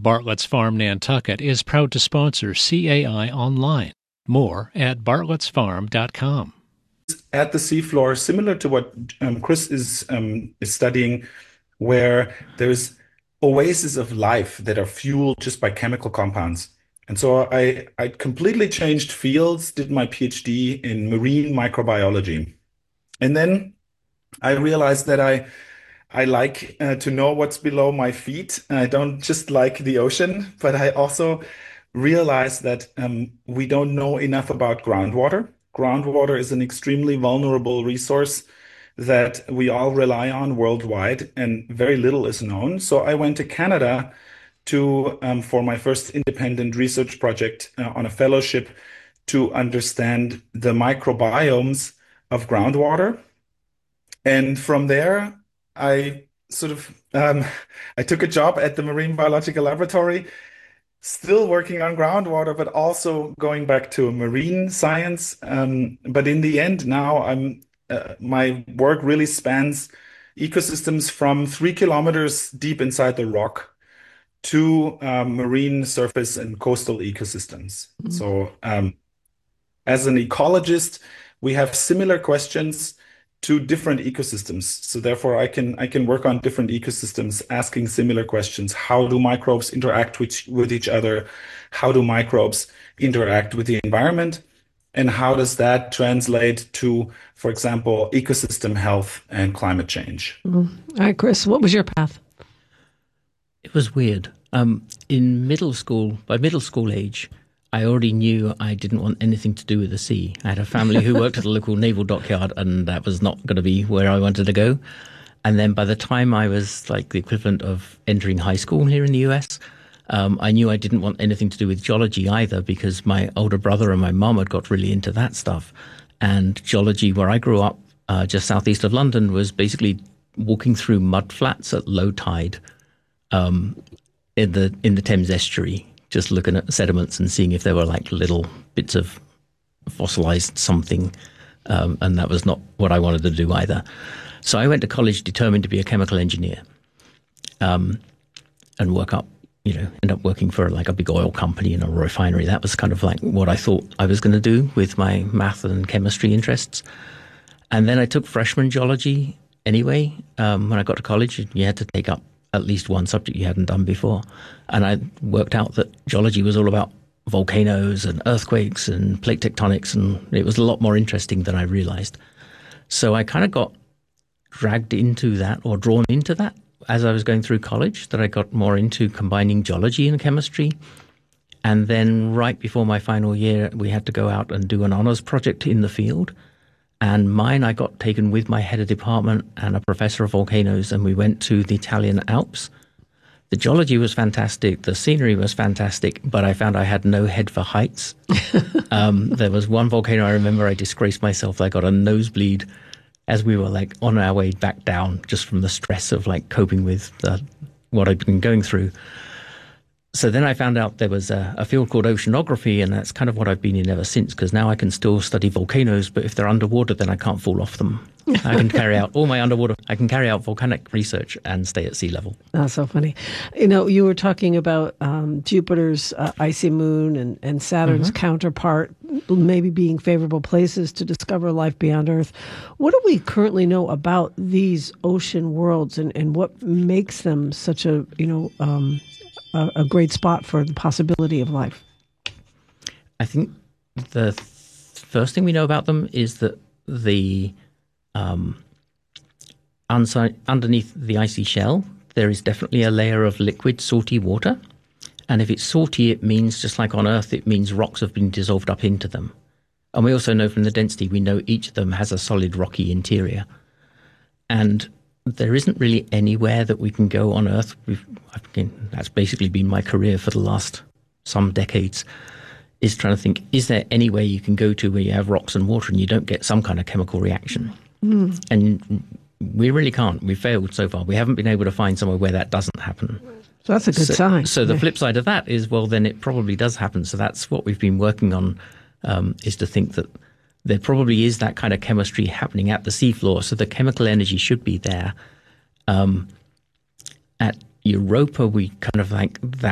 Bartlett's Farm Nantucket is proud to sponsor CAI Online. More at bartlettsfarm.com. At the seafloor, similar to what Chris is studying, where there's oases of life that are fueled just by chemical compounds. And so I completely changed fields, did my PhD in marine microbiology. And then I realized that I like to know what's below my feet. I don't just like the ocean, but I also realized that we don't know enough about groundwater. Groundwater is an extremely vulnerable resource that we all rely on worldwide, and very little is known. So I went to Canada to for my first independent research project on a fellowship to understand the microbiomes of groundwater. And from there, I sort of I took a job at the Marine Biological Laboratory, still working on groundwater, but also going back to marine science. But in the end, now my work really spans ecosystems from 3 kilometers deep inside the rock to marine surface and coastal ecosystems. So as an ecologist, we have similar questions to different ecosystems. So therefore, I can work on different ecosystems, asking similar questions. How do microbes interact with each other? How do microbes interact with the environment? And how does that translate to, for example, ecosystem health and climate change? All right, Chris, what was your path? It was weird. In middle school, by middle school age, I already knew I didn't want anything to do with the sea. I had a family who worked at the local naval dockyard, and that was not going to be where I wanted to go. And then by the time I was like the equivalent of entering high school here in the US, I knew I didn't want anything to do with geology either, because my older brother and my mum had got really into that stuff. And geology, where I grew up, just southeast of London, was basically walking through mud flats at low tide in the Thames estuary, just looking at sediments and seeing if there were like little bits of fossilized something. And that was not what I wanted to do either. So I went to college determined to be a chemical engineer, and work up, end up working for like a big oil company and a refinery. That was kind of like what I thought I was going to do with my math and chemistry interests. And then I took freshman geology anyway. When I got to college, you had to take up at least one subject you hadn't done before. And I worked out that geology was all about volcanoes and earthquakes and plate tectonics, and it was a lot more interesting than I realized. So I kind of got dragged into that, or drawn into that, as I was going through college, that I got more into combining geology and chemistry. And then right before my final year, we had to go out and do an honors project in the field. And mine, I got taken with my head of department and a professor of volcanoes, and we went to the Italian Alps. The geology was fantastic. The scenery was fantastic, but I found I had no head for heights. There was one volcano I remember I disgraced myself. I got a nosebleed as we were like on our way back down, just from the stress of like coping with what I'd been going through. So then I found out there was a field called oceanography, and that's kind of what I've been in ever since, because now I can still study volcanoes, but if they're underwater, then I can't fall off them. I can carry out I can carry out volcanic research and stay at sea level. That's so funny. You were talking about Jupiter's icy moon and Saturn's counterpart maybe being favorable places to discover life beyond Earth. What do we currently know about these ocean worlds, and what makes them such a great spot for the possibility of life? I think the first thing we know about them is that the underneath the icy shell, there is definitely a layer of liquid, salty water. And if it's salty, it means, just like on Earth, it means rocks have been dissolved up into them. And we also know from the density, we know each of them has a solid rocky interior. And there isn't really anywhere that we can go on Earth. That's basically been my career for the last some decades, is trying to think, is there any way you can go to where you have rocks and water and you don't get some kind of chemical reaction? And we really can't. We've failed so far. We haven't been able to find somewhere where that doesn't happen. So that's a good sign. So the flip side of that is, well, then it probably does happen. So that's what we've been working on, is to think that there probably is that kind of chemistry happening at the seafloor. So the chemical energy should be there. At Europa, we kind of like that